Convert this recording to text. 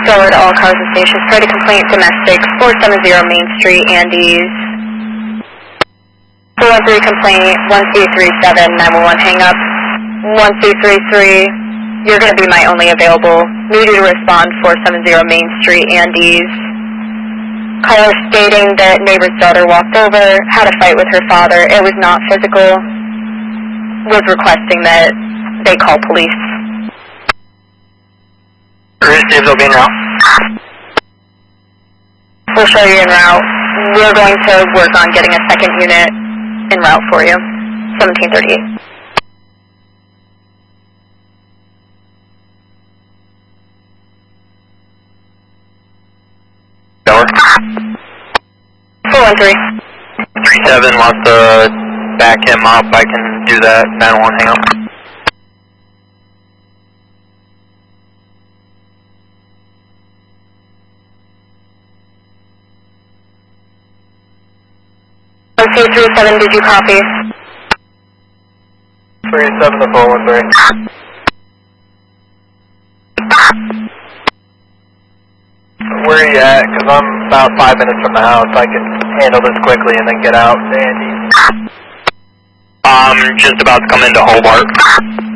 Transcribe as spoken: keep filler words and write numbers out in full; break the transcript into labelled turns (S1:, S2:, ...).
S1: Forward all cars and stations. Priority complaint domestic four seven zero Main Street, Andes. four one three complaint one C three seven nine one one hang up. one C three three, you're going to be my only available. Need you to respond four seven zero Main Street, Andes. Caller stating that neighbor's daughter walked over, had a fight with her father. It was not physical. Was requesting that they call police.
S2: Cruise James will be en route.
S1: We'll show you en route. We're going to work on getting a second unit en route for you. seventeen thirty-eight. four one three.
S2: three seven wants to back him up. I can do that. nine one hang up.
S1: one C three seven, did you copy?
S2: three seven to four one three. Where are you at? Because I'm about five minutes from the house. I can handle this quickly and then get out to Andy. I'm just about to come into Hobart.